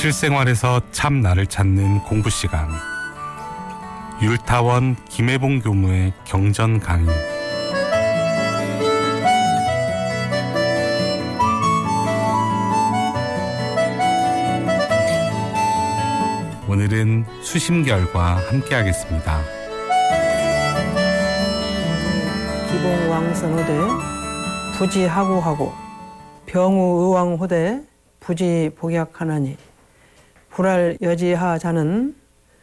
실생활에서 참 나를 찾는 공부 시간. 율타원 김혜봉 교무의 경전 강의. 오늘은 수심결과 함께하겠습니다. 기봉왕선호대 부지하고하고 병우의왕호대 부지복약하나니 불알여지하자는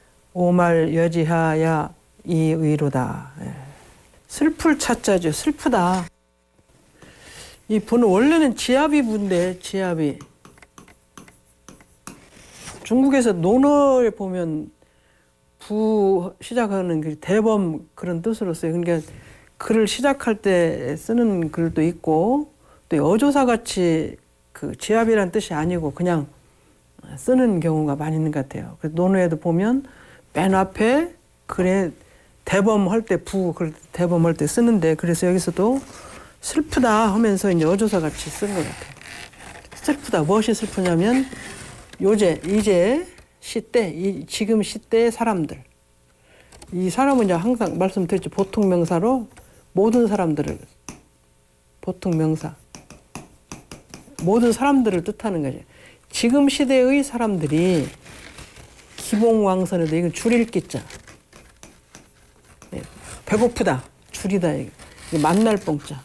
오말여지하야 이의로다. 슬플 차자죠. 슬프다. 이 부는 원래는 지아비 부인데 지아비. 중국에서 논어에 보면 부 시작하는 그 대범 그런 뜻으로 써요. 그러니까 글을 시작할 때 쓰는 글도 있고 또 어조사같이 그 지압이라는 뜻이 아니고 그냥 쓰는 경우가 많이 있는 것 같아요. 그래서 논어에도 보면 맨 앞에 글에 대범할 때 부, 그럴 때 대범할 때 쓰는데 그래서 여기서도 슬프다 하면서 이제 어조사같이 쓴 것 같아요. 슬프다. 무엇이 슬프냐면 요제, 이제, 시때, 지금 시대의 사람들. 이 사람은 이제 항상 말씀드렸죠. 보통 명사로 모든 사람들을, 보통 명사. 모든 사람들을 뜻하는 거죠. 지금 시대의 사람들이 기봉왕선에도 이건 줄일기자. 네, 배고프다. 줄이다. 이거. 만날 뽕자.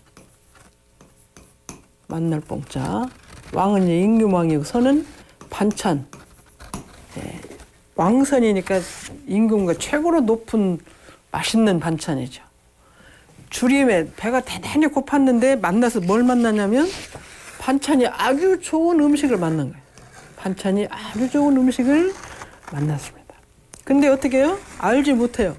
만날 뽕자. 왕은 이제 임금왕이고 선은 반찬. 네. 왕선이니까 임금과 최고로 높은 맛있는 반찬이죠. 줄임에 배가 대단히 고팠는데 만나서 뭘 만나냐면 반찬이 아주 좋은 음식을 만난 거예요. 반찬이 아주 좋은 음식을 만났습니다. 근데 어떻게 해요? 알지 못해요.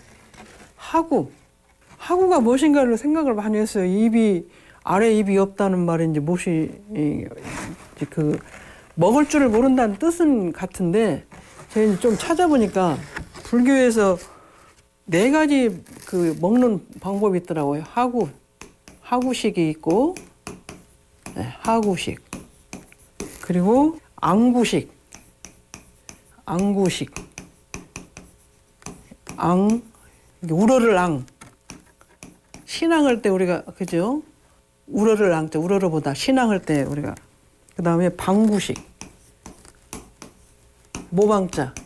하구가 무엇인가를 생각을 많이 했어요. 입이 아래 입이 없다는 말인지 무엇이 그 먹을 줄을 모른다는 뜻은 같은데 제가 좀 찾아보니까 불교에서 4가지 그 먹는 방법이 있더라고요. 하구식이 있고, 네, 하구식. 그리고 앙구식. 우러를 앙. 신앙할 때 우리가, 그죠? 우러를 앙 때, 우러러보다 신앙할 때 우리가. 그 다음에 방구식. 모방자.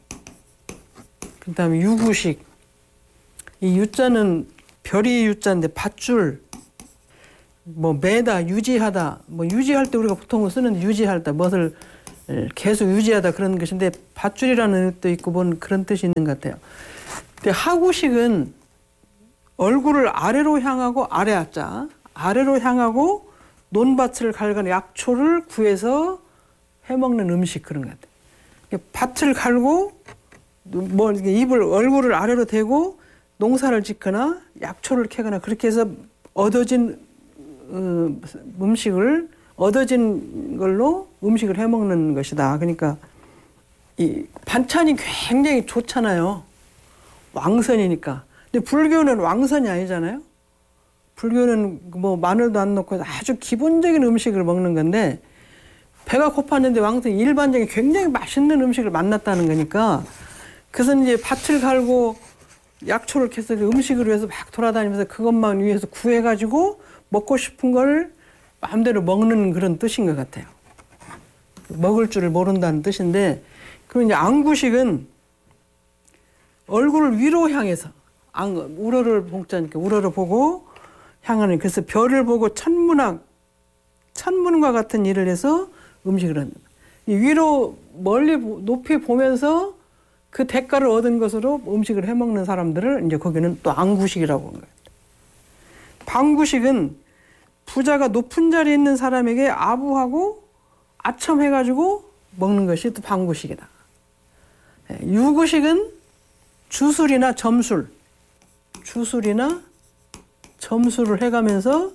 그 다음에 유구식. 이 유자는 별이 유자인데 밧줄, 뭐 매다, 유지하다. 뭐 유지할 때 우리가 보통 쓰는 유지하다, 무엇을 계속 유지하다 그런 것인데 밧줄이라는 뜻도 있고 뭔 그런 뜻이 있는 것 같아요. 근데 하구식은 얼굴을 아래로 향하고 아래로 향하고 논밭을 갈간 약초를 구해서 해먹는 음식 그런 것 같아요. 밭을 갈고 뭐 얼굴을 아래로 대고 농사를 짓거나 약초를 캐거나 그렇게 해서 얻어진 얻어진 걸로 음식을 해먹는 것이다. 그러니까 이 반찬이 굉장히 좋잖아요. 왕선이니까. 근데 불교는 왕선이 아니잖아요. 불교는 뭐 마늘도 안 넣고 아주 기본적인 음식을 먹는 건데 배가 고팠는데 왕선이 일반적인 굉장히 맛있는 음식을 만났다는 거니까 그래서 이제 밭을 갈고 약초를 캐서 음식을 위해서 막 돌아다니면서 그것만 위해서 구해가지고 먹고 싶은 걸 마음대로 먹는 그런 뜻인 것 같아요. 먹을 줄을 모른다는 뜻인데 그럼 이제 앙구식은 얼굴을 위로 향해서 우러를 봉자니까 우러를 보고 향하는 그래서 별을 보고 천문과 같은 일을 해서 음식을 한다. 위로 멀리 높이 보면서 그 대가를 얻은 것으로 음식을 해먹는 사람들을 이제 거기는 또 앙구식이라고 하는 거예요. 방구식은 부자가 높은 자리에 있는 사람에게 아부하고 아첨해가지고 먹는 것이 또 방구식이다. 유구식은 주술이나 점술을 해가면서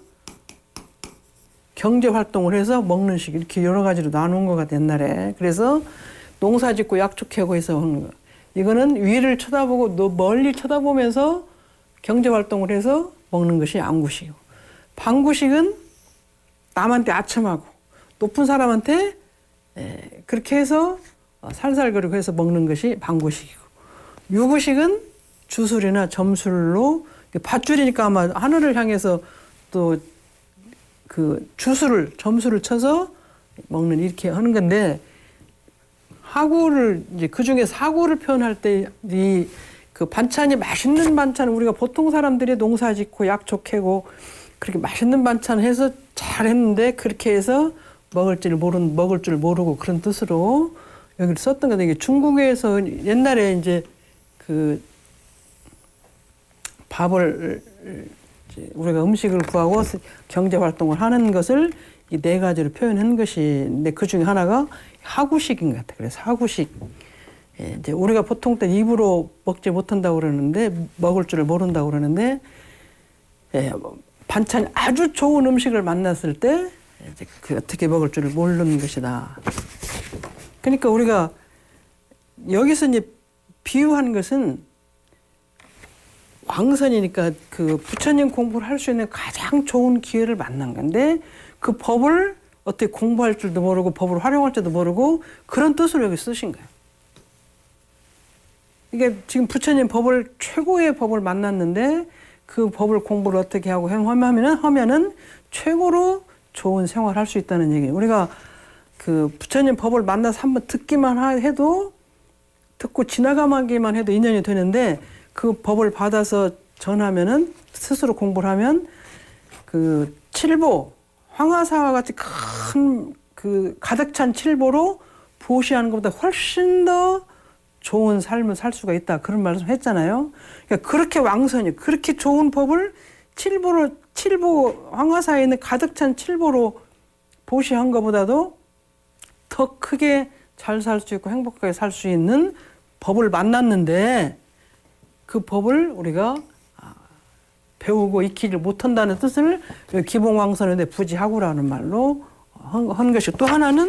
경제활동을 해서 먹는 식 이렇게 여러 가지로 나눈 것 같아요. 옛날에. 그래서 농사 짓고 약초 캐고 해서 하는 거. 이거는 위를 쳐다보고 멀리 쳐다보면서 경제활동을 해서 먹는 것이 앙구식이고 방구식은 남한테 아첨하고 높은 사람한테 그렇게 해서 살살거리고 해서 먹는 것이 방구식이고, 유구식은 주술이나 점술로, 밧줄이니까 아마 하늘을 향해서 또 그 점수를 쳐서 먹는, 이렇게 하는 건데, 하구를 이제 그 중에 사구를 표현할 때 이 그 반찬이 맛있는 반찬, 우리가 보통 사람들이 농사 짓고 약초 캐고 그렇게 맛있는 반찬 해서 잘 했는데, 그렇게 해서 먹을 줄 모르고 그런 뜻으로 여기를 썼던 건데, 이게 중국에서 옛날에 이제 그 밥을 우리가 음식을 구하고 경제 활동을 하는 것을 이 네 가지로 표현한 것인데, 그 중에 하나가 하구식인 것 같아요. 그래서 하구식. 이제 우리가 보통 때 입으로 먹지 못한다고 그러는데, 먹을 줄을 모른다고 그러는데, 반찬이 아주 좋은 음식을 만났을 때 이제 그 어떻게 먹을 줄을 모르는 것이다. 그러니까 우리가 여기서 이제 비유한 것은 왕선이니까 그 부처님 공부를 할 수 있는 가장 좋은 기회를 만난 건데, 그 법을 어떻게 공부할 줄도 모르고 법을 활용할 줄도 모르고 그런 뜻으로 여기 쓰신 거예요. 이게 지금 부처님 최고의 법을 만났는데, 그 법을 공부를 어떻게 하고 하면은 최고로 좋은 생활을 할 수 있다는 얘기예요. 우리가 그 부처님 법을 만나서 한번 듣기만 해도, 듣고 지나가기만 해도 인연이 되는데, 그 법을 받아서 전하면은, 스스로 공부를 하면 그 칠보, 황하사와 같이 큰 그 가득 찬 칠보로 보시하는 것보다 훨씬 더 좋은 삶을 살 수가 있다. 그런 말씀 했잖아요. 그러니까 그렇게 왕선이, 그렇게 좋은 법을 칠보, 황하사에 있는 가득 찬 칠보로 보시한 것보다도 더 크게 잘 살 수 있고 행복하게 살 수 있는 법을 만났는데, 그 법을 우리가 배우고 익히지 못한다는 뜻을 기봉왕선인데 부지하구라는 말로 한 것이, 또 하나는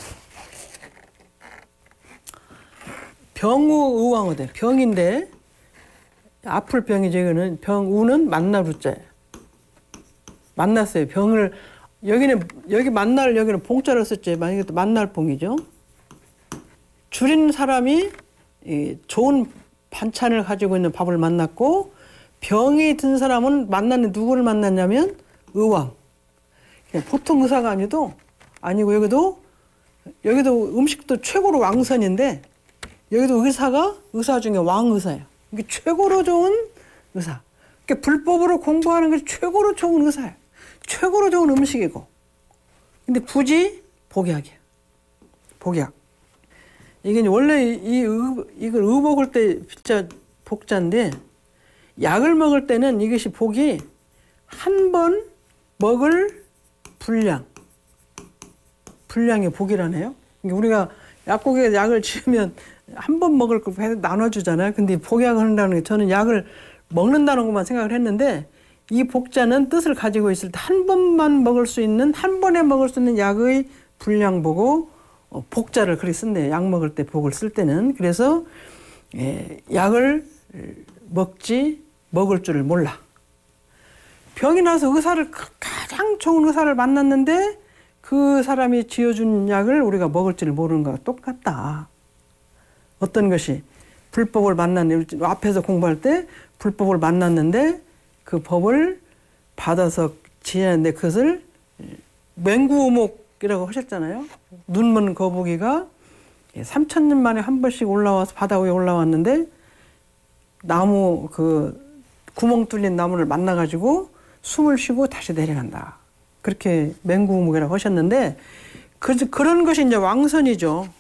병우의왕어대. 병인데 아플 병이죠. 이거는 병우는 만날 우자예요. 만났어요. 병을 여기 만날, 여기는 봉자를 썼지. 만약에 또 만날 봉이죠. 줄인 사람이 좋은 반찬을 가지고 있는 밥을 만났고, 병이 든 사람은 누구를 만났냐면 의왕. 보통 의사가 아니고 여기도 음식도 최고로 왕선인데, 여기도 의사 중에 왕의사예요. 이게 최고로 좋은 의사. 그러니까 불법으로 공부하는 것이 최고로 좋은 의사예요. 최고로 좋은 음식이고. 근데 굳이 복약이야. 복약. 이게 원래 이걸 의복을 때 진짜 복자인데, 약을 먹을 때는 이것이 복이 한 번 먹을 분량의 복이라네요. 그러니까 우리가 약국에 약을 지으면 한 번 먹을 거 나눠주잖아요. 근데 복약을 한다는 게, 저는 약을 먹는다는 것만 생각을 했는데, 이 복자는 뜻을 가지고 있을 때 한 번에 먹을 수 있는 약의 분량 보고 복자를 그렇게 쓴대요. 약 먹을 때 복을 쓸 때는. 그래서 약을 먹을 줄을 몰라. 병이 나서 가장 좋은 의사를 만났는데, 그 사람이 지어준 약을 우리가 먹을 줄을 모르는 거와 똑같다. 어떤 것이 불법을 앞에서 공부할 때 불법을 만났는데, 그 법을 받아서 지었는데, 그것을 맹구오목이라고 하셨잖아요. 눈먼 거북이가 3,000년 만에 한 번씩 올라와서 바다 위에 올라왔는데, 나무 구멍 뚫린 나무를 만나가지고 숨을 쉬고 다시 내려간다. 그렇게 맹구오목이라고 하셨는데, 그런 것이 이제 왕선이죠.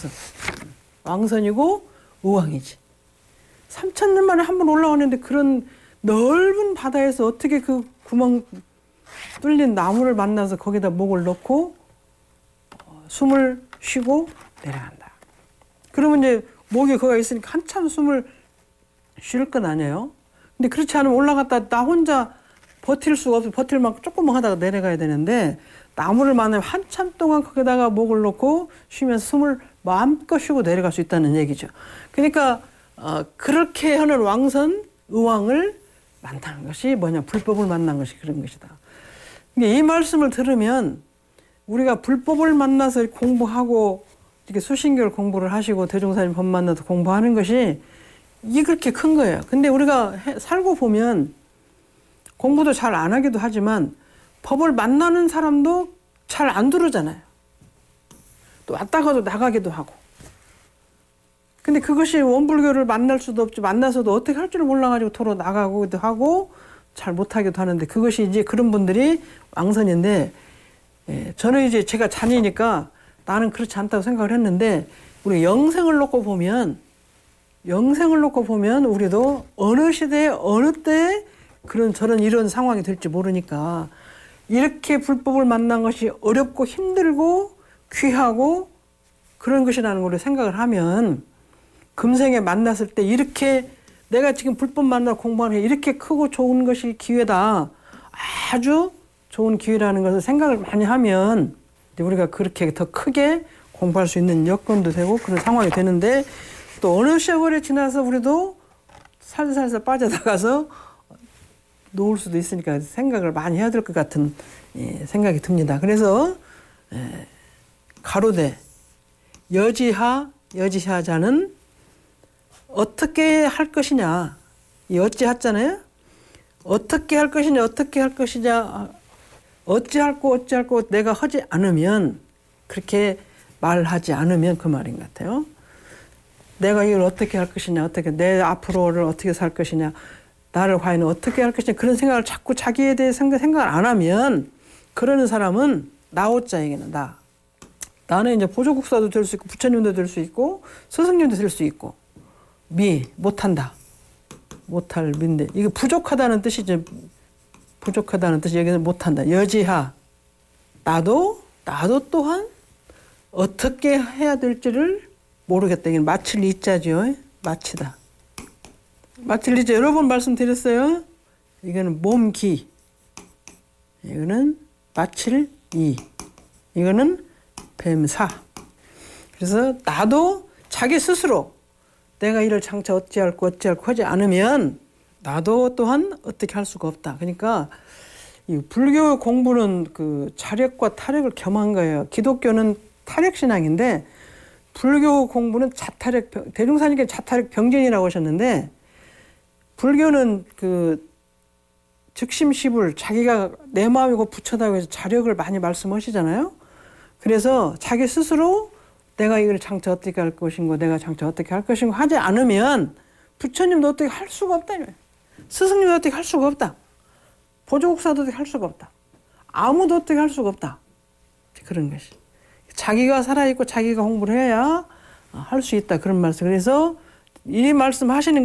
왕선이고 의왕이지. 3,000년 만에 한 번 올라오는데, 그런 넓은 바다에서 어떻게 그 구멍 뚫린 나무를 만나서 거기다 목을 넣고 숨을 쉬고 내려간다. 그러면 이제 목이 거기가 있으니까 한참 숨을 쉴 건 아니에요. 근데 그렇지 않으면 올라갔다 나 혼자 버틸 수가 없어. 버틸 만큼 조금만 하다가 내려가야 되는데, 나무를 만나면 한참 동안 거기다가 목을 놓고 쉬면서 숨을 마음껏 쉬고 내려갈 수 있다는 얘기죠. 그러니까 그렇게 하는 왕선, 의왕을 만나는 것이 뭐냐, 불법을 만난 것이 그런 것이다. 이 말씀을 들으면 우리가 불법을 만나서 공부하고 이렇게 수신교를 공부를 하시고 대종사님 법 만나서 공부하는 것이 이게 그렇게 큰 거예요. 근데 우리가 살고 보면 공부도 잘 안 하기도 하지만 법을 만나는 사람도 잘 안 들으잖아요. 또 왔다 가도 나가기도 하고. 근데 그것이 원불교를 만날 수도 없지, 만나서도 어떻게 할 줄을 몰라가지고 도로 나가기도 하고 잘 못하기도 하는데, 그것이 이제 그런 분들이 왕선인데, 저는 이제 제가 자녀니까 나는 그렇지 않다고 생각을 했는데, 우리 영생을 놓고 보면 우리도 어느 시대에 어느 때에 저런 이런 상황이 될지 모르니까, 이렇게 불법을 만난 것이 어렵고 힘들고 귀하고 그런 것이라는 걸 생각을 하면, 금생에 만났을 때 이렇게 내가 지금 불법 만나 공부하는 게 이렇게 크고 좋은 것이 기회다, 아주 좋은 기회라는 것을 생각을 많이 하면 우리가 그렇게 더 크게 공부할 수 있는 여건도 되고 그런 상황이 되는데, 또 어느 세월이 지나서 우리도 살살살 빠져나가서 놓을 수도 있으니까 생각을 많이 해야 될 것 같은 생각이 듭니다. 그래서 가로되 여지하자는 어떻게 할 것이냐, 이 어찌하잖아요. 어떻게 할 것이냐, 어찌할고 내가 하지 않으면, 그렇게 말하지 않으면 그 말인 것 같아요. 내가 이걸 어떻게 할 것이냐, 내 앞으로를 어떻게 살 것이냐, 나를 과연 어떻게 할 것이냐, 그런 생각을 자꾸 자기에 대해 생각을 안 하면, 그러는 사람은 나오자 얘기는 나는 이제 보조국사도 될 수 있고 부처님도 될 수 있고 스승님도 될 수 있고, 못한다, 못할 민데, 이게 부족하다는 뜻이죠. 부족하다는 뜻이 여기는 못한다. 여지하, 나도 또한 어떻게 해야 될지를 모르겠다. 이게 마칠 이자죠. 마치다. 마칠 이자 여러 번 말씀드렸어요. 이거는 몸기, 이거는 마칠 이, 이거는 뱀사. 그래서 나도 자기 스스로 내가 이를 장차 어찌할고 하지 않으면 나도 또한 어떻게 할 수가 없다. 그러니까 이 불교 공부는 그 자력과 타력을 겸한 거예요. 기독교는 타력 신앙인데 불교 공부는 자타력, 대종사님께서 자타력 병진이라고 하셨는데, 불교는 그 즉심시불, 자기가 내 마음이고 부처다고 해서 자력을 많이 말씀하시잖아요. 그래서 자기 스스로 내가 이걸 장차 어떻게 할 것인고, 내가 장차 어떻게 할 것인고 하지 않으면 부처님도 어떻게 할 수가 없다. 스승님도 어떻게 할 수가 없다. 보조국사도 어떻게 할 수가 없다. 아무도 어떻게 할 수가 없다. 그런 것이. 자기가 살아있고 자기가 공부를 해야 할 수 있다. 그런 말씀. 그래서 이 말씀 하시는